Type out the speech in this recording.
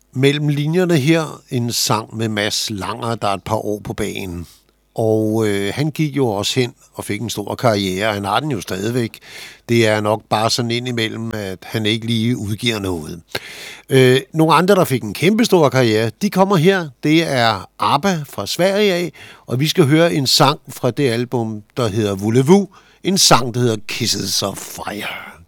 Mellem linjerne her en sang med Mads Langer, der er et par år på banen. Og han gik jo også hen og fik en stor karriere. Han har den jo stadigvæk. Det er nok bare sådan indimellem, at han ikke lige udgiver noget. Nogle andre, der fik en kæmpe stor karriere, de kommer her. Det er ABBA fra Sverige af, og vi skal høre en sang fra det album, der hedder Voulez-Vous. En sang, der hedder Kisses of Fire.